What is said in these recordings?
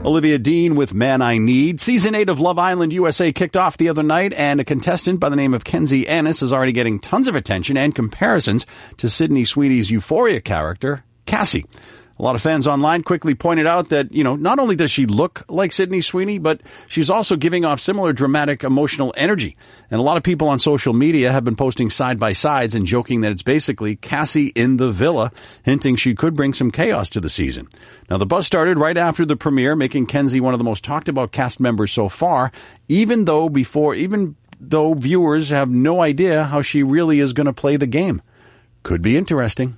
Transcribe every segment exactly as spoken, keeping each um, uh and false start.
Olivia Dean with Man I Need. Season eight of Love Island U S A kicked off the other night, and a contestant by the name of Kenzie Annis is already getting tons of attention and comparisons to Sydney Sweeney's Euphoria character, Cassie. A lot of fans online quickly pointed out that, you know, not only does she look like Sydney Sweeney, but she's also giving off similar dramatic emotional energy. And a lot of people on social media have been posting side-by-sides and joking that it's basically Cassie in the villa, hinting she could bring some chaos to the season. Now, the buzz started right after the premiere, making Kenzie one of the most talked-about cast members so far, even though before, even though viewers have no idea how she really is going to play the game. Could be interesting.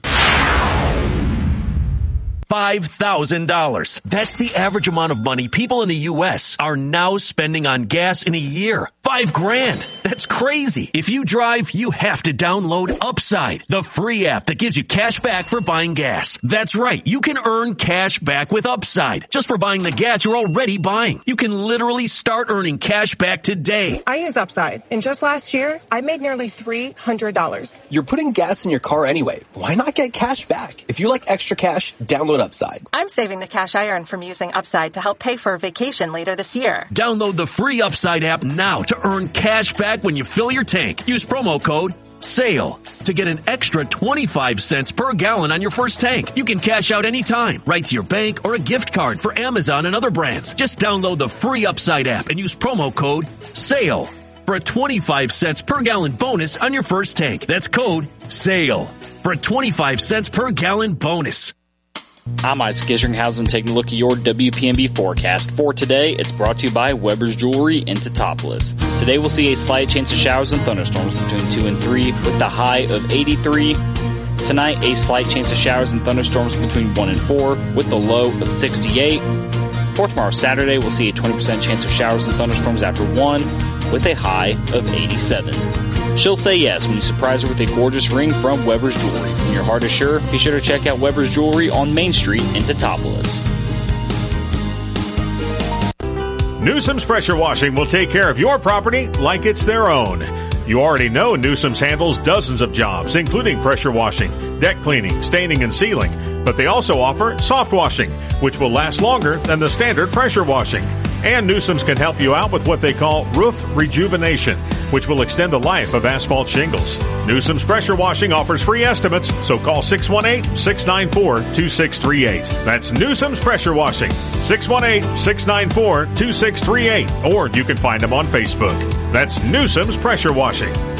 five thousand dollars. That's the average amount of money people in the U S are now spending on gas in a year. Five grand. That's crazy. If you drive, you have to download Upside, the free app that gives you cash back for buying gas. That's right. You can earn cash back with Upside just for buying the gas you're already buying. You can literally start earning cash back today. I use Upside, and just last year, I made nearly three hundred dollars. You're putting gas in your car anyway. Why not get cash back? If you like extra cash, download Upside. I'm saving the cash I earn from using Upside to help pay for a vacation later this year. Download the free Upside app now to earn cash back when you fill your tank. Use promo code SALE to get an extra twenty-five cents per gallon on your first tank. You can cash out anytime, right to your bank or a gift card for Amazon and other brands. Just download the free Upside app and use promo code SALE for a twenty-five cents per gallon bonus on your first tank. That's code SALE for a twenty-five cents per gallon bonus. I'm Mike Skisringhausen taking a look at your W P M B forecast. For today, it's brought to you by Weber's Jewelry in Teutopolis. Today we'll see a slight chance of showers and thunderstorms between two and three with the high of eighty-three. Tonight, a slight chance of showers and thunderstorms between one and four with the low of sixty-eight. For tomorrow, Saturday, we'll see a twenty percent chance of showers and thunderstorms after one with a high of eighty-seven. She'll say yes when you surprise her with a gorgeous ring from Weber's Jewelry. When your heart is sure, be sure to check out Weber's Jewelry on Main Street in Teutopolis. Newsom's Pressure Washing will take care of your property like it's their own. You already know Newsom's handles dozens of jobs, including pressure washing, deck cleaning, staining, and sealing. But they also offer soft washing, which will last longer than the standard pressure washing. And Newsom's can help you out with what they call roof rejuvenation, which will extend the life of asphalt shingles. Newsom's Pressure Washing offers free estimates, so call six one eight, six nine four, two six three eight. That's Newsom's Pressure Washing, six one eight, six nine four, two six three eight. Or you can find them on Facebook. That's Newsom's Pressure Washing.